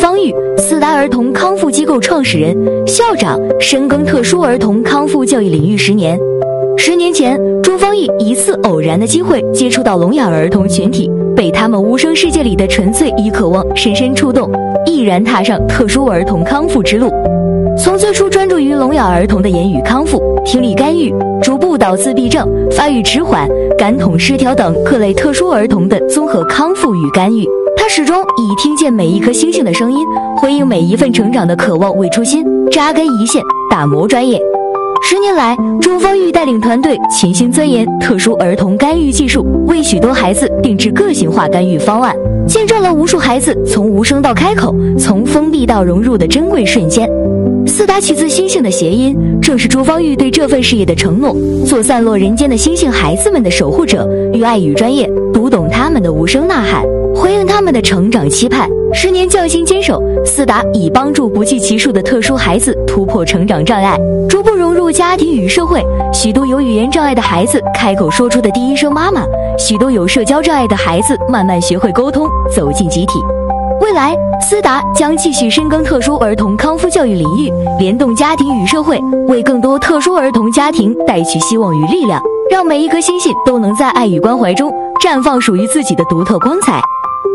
方玉，四达儿童康复机构创始人、校长，深耕特殊儿童康复教育领域10年。10年前，朱方玉一次偶然的机会接触到聋哑儿童群体，被他们无声世界里的纯粹与渴望深深触动，毅然踏上特殊儿童康复之路。从最初专注于聋哑儿童的言语康复、听力干预，逐步导自闭症、发育迟缓、感统失调等各类特殊儿童的综合康复与干预。他始终以听见每一颗星星的声音，回应每一份成长的渴望为初心，扎根一线，打磨专业。10年来，朱方玉带领团队潜心钻研特殊儿童干预技术，为许多孩子定制个性化干预方案，见证了无数孩子从无声到开口，从封闭到融入的珍贵瞬间。四达取自星星的谐音，正是朱方玉对这份事业的承诺，做散落人间的星星孩子们的守护者，用爱与专业读懂他们的无声呐喊，回应他们的成长期盼。10年匠心坚守，四达已帮助不计其数的特殊孩子突破成长障碍，逐步融入家庭与社会。许多有语言障碍的孩子开口说出的第一声妈妈，许多有社交障碍的孩子慢慢学会沟通，走进集体。未来，思达将继续深耕特殊儿童康复教育领域，联动家庭与社会，为更多特殊儿童家庭带去希望与力量，让每一颗星星都能在爱与关怀中绽放属于自己的独特光彩。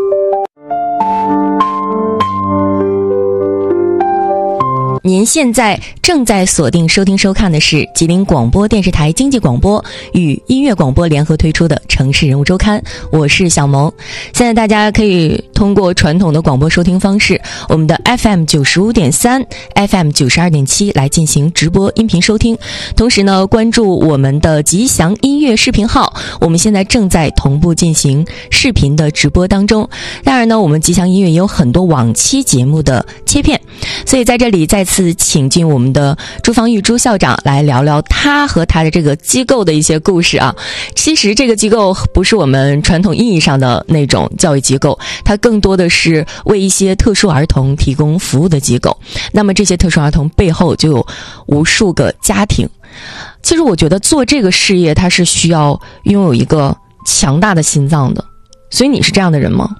您现在正在锁定收听收看的是吉林广播电视台经济广播与音乐广播联合推出的城市人物周刊，我是小萌。现在大家可以通过传统的广播收听方式，我们的 FM 95.3 FM 92.7来进行直播音频收听，同时呢关注我们的吉祥音乐视频号，我们现在正在同步进行视频的直播当中。当然呢，我们吉祥音乐也有很多往期节目的切片，所以在这里再次请进我们的朱方玉朱校长来聊聊他和他的这个机构的一些故事啊。其实这个机构不是我们传统意义上的那种教育机构，它更多的是为一些特殊儿童提供服务的机构。那么这些特殊儿童背后就有无数个家庭。其实我觉得做这个事业它是需要拥有一个强大的心脏的，所以你是这样的人吗？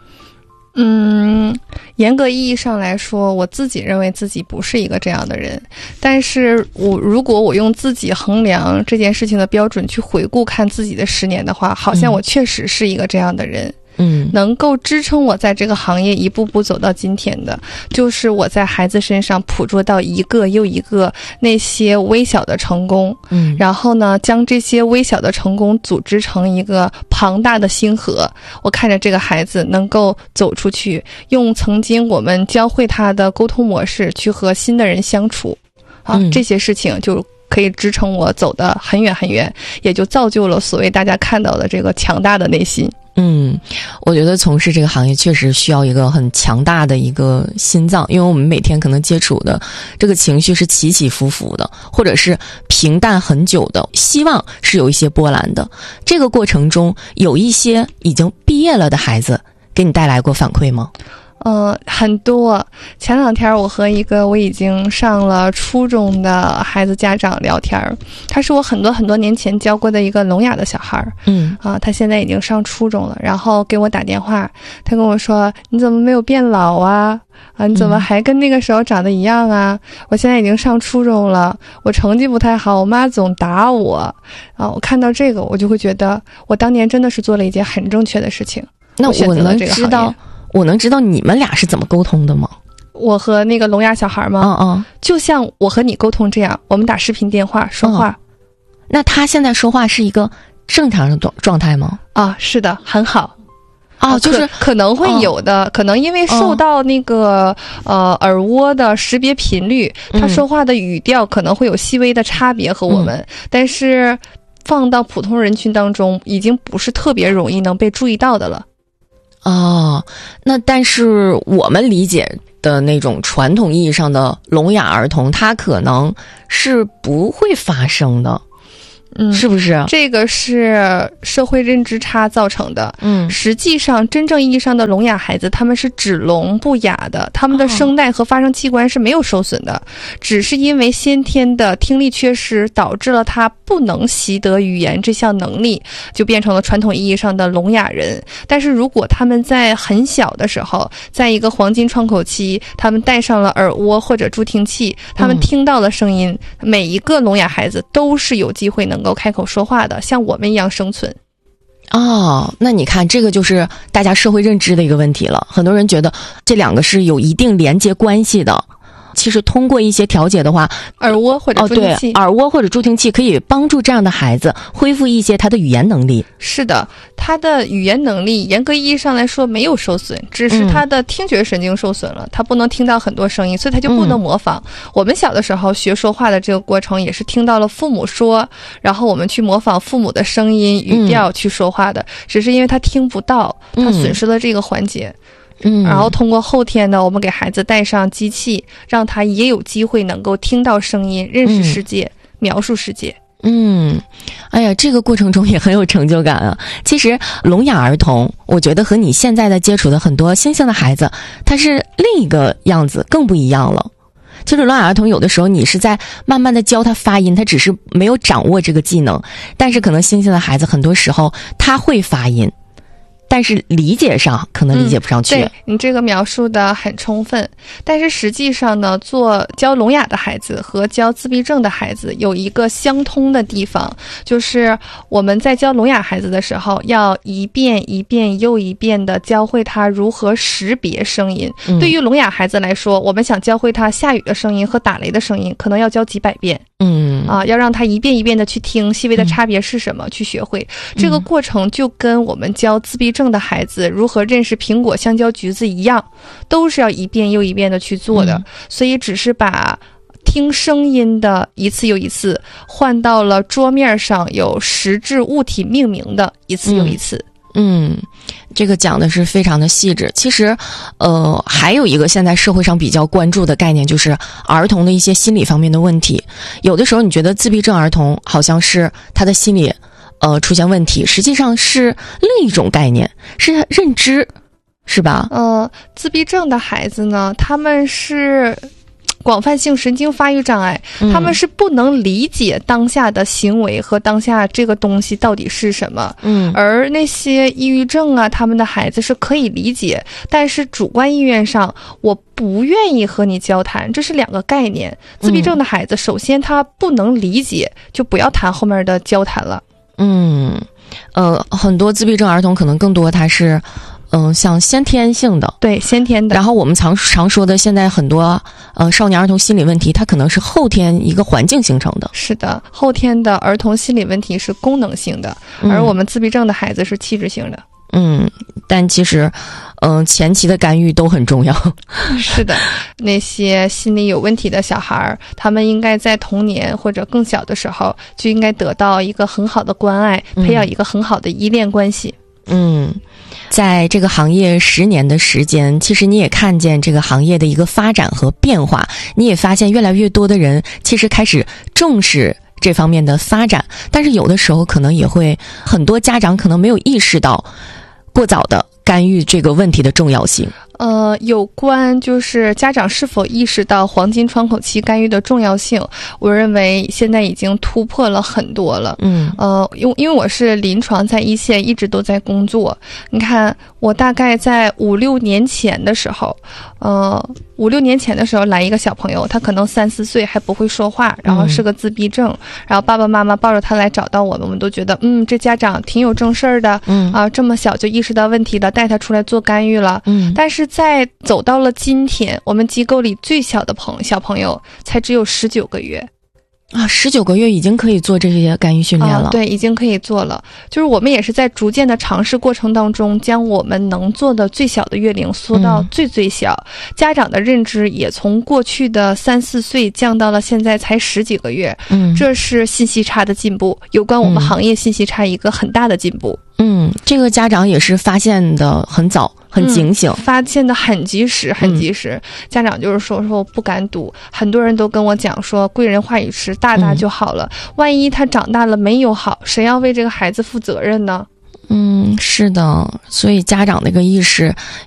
严格意义上来说，我自己认为自己不是一个这样的人，但是如果我用自己衡量这件事情的标准去回顾看自己的10年的话，好像我确实是一个这样的人。能够支撑我在这个行业一步步走到今天的，就是我在孩子身上捕捉到一个又一个那些微小的成功，然后呢，将这些微小的成功组织成一个庞大的星河。我看着这个孩子能够走出去，用曾经我们教会他的沟通模式去和新的人相处，这些事情就可以支撑我走得很远很远，也就造就了所谓大家看到的这个强大的内心。 我觉得从事这个行业确实需要一个很强大的一个心脏，因为我们每天可能接触的这个情绪是起起伏伏的，或者是平淡很久的，希望是有一些波澜的。这个过程中有一些已经毕业了的孩子给你带来过反馈吗？ 很多。前2天我和一个我已经上了初中的孩子家长聊天，他是我很多年前教过的一个聋哑的小孩，他现在已经上初中了，然后给我打电话，他跟我说，你怎么没有变老啊？你怎么还跟那个时候长得一样啊？我现在已经上初中了，我成绩不太好，我妈总打我。我看到这个我就会觉得我当年真的是做了一件很正确的事情。 那我能知道你们俩是怎么沟通的吗？ 我和那个聋哑小孩吗？就像我和你沟通这样，我们打视频电话说话。 那他现在说话是一个正常的状态吗？ 是的，很好。 就是可能会有的，可能因为受到那个耳蜗的识别频率，他说话的语调可能会有细微的差别和我们，但是放到普通人群当中，已经不是特别容易能被注意到的了。 那但是我们理解的那种传统意义上的聋哑儿童，他可能是不会发声的。 是不是？ 这个是社会认知差造成的。实际上真正意义上的聋哑孩子，他们是只聋不哑的，他们的声带和发声器官是没有受损的，只是因为先天的听力缺失导致了他不能习得语言这项能力，就变成了传统意义上的聋哑人。但是如果他们在很小的时候，在一个黄金窗口期，他们戴上了耳蜗或者助听器，他们听到了声音，每一个聋哑孩子都是有机会能够开口说话的，像我们一样生存。 那你看，这个就是大家社会认知的一个问题了。很多人觉得这两个是有一定连接关系的。其实通过一些调节的话， 耳蜗或者助听器， 耳蜗或者助听器可以帮助这样的孩子恢复一些他的语言能力。 是的，他的语言能力严格意义上来说没有受损，只是他的听觉神经受损了，他不能听到很多声音，所以他就不能模仿。我们小的时候学说话的这个过程也是听到了父母说，然后我们去模仿父母的声音语调去说话的，只是因为他听不到，他损失了这个环节。然后通过后天呢，我们给孩子带上机器，让他也有机会能够听到声音，认识世界，描述世界。 哎呀，这个过程中也很有成就感啊。其实聋哑儿童，我觉得和你现在的接触的很多新兴的孩子，他是另一个样子，更不一样了。其实聋哑儿童有的时候你是在慢慢的教他发音，他只是没有掌握这个技能，但是可能新兴的孩子很多时候他会发音，但是理解上可能理解不上去。 对，你这个描述的很充分。但是实际上呢，教聋哑的孩子和教自闭症的孩子有一个相通的地方，就是我们在教聋哑孩子的时候，要一遍一遍又一遍的教会他如何识别声音。对于聋哑孩子来说，我们想教会他下雨的声音和打雷的声音，可能要教几百遍。要让他一遍一遍的去听细微的差别是什么，去学会。这个过程就跟我们教自闭症的孩子如何认识苹果、香蕉、橘子一样，都是要一遍又一遍的去做的。所以只是把听声音的一次又一次换到了桌面上有实质物体命名的一次又一次。 这个讲的是非常的细致。其实还有一个现在社会上比较关注的概念，就是儿童的一些心理方面的问题。有的时候你觉得自闭症儿童好像是他的心理出现问题，实际上是另一种概念，是认知，是吧？ 自闭症的孩子呢，他们是广泛性神经发育障碍，他们是不能理解当下的行为和当下这个东西到底是什么。而那些抑郁症啊，他们的孩子是可以理解，但是主观意愿上我不愿意和你交谈，这是两个概念。自闭症的孩子首先他不能理解，就不要谈后面的交谈了。 很多自闭症儿童可能更多他是像先天性的， 对，先天的。 然后我们常说的，现在很多少年儿童心理问题，它可能是后天一个环境形成的。 是的，后天的儿童心理问题是功能性的，而我们自闭症的孩子是气质性的。 但其实前期的干预都很重要。 是的，那些心理有问题的小孩，他们应该在童年或者更小的时候就应该得到一个很好的关爱，培养一个很好的依恋关系。 在这个行业10年的时间，其实你也看见这个行业的一个发展和变化，你也发现越来越多的人其实开始重视这方面的发展，但是有的时候可能也会很多家长可能没有意识到过早的干预这个问题的重要性。 有关就是家长是否意识到黄金窗口期干预的重要性，我认为现在已经突破了很多了。因为我是临床在一线一直都在工作，你看我大概在5-6年前的时候，5-6年前的时候来一个小朋友，他可能3-4岁还不会说话，然后是个自闭症，然后爸爸妈妈抱着他来找到我们，我们都觉得这家长挺有正事儿的，这么小就意识到问题了，带他出来做干预了。但是在走到了今天，我们机构里最小的小朋友才只有19个月。 19个月已经可以做这些干预训练了。 对，已经可以做了。就是我们也是在逐渐的尝试过程当中，将我们能做的最小的月龄缩到最小。家长的认知也从过去的3-4岁降到了现在才10几个月。这是信息差的进步，有关我们行业信息差一个很大的进步。 这个家长也是发现的很早， 很警醒， 发现的很及时，很及时。家长就是说我不敢赌，很多人都跟我讲说贵人话语迟，大大就好了。万一他长大了没有好，谁要为这个孩子负责任呢？ 是的，所以家长那个意识